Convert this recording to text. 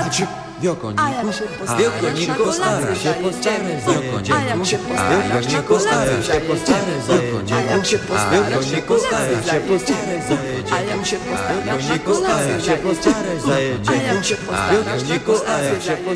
Wiokoniku, staraj się postaraj, Wiokoniku, staraj się postaraj, Wiokoniku, staraj się postaraj, Wiokoniku, staraj się postaraj, Wiokoniku, staraj się postaraj,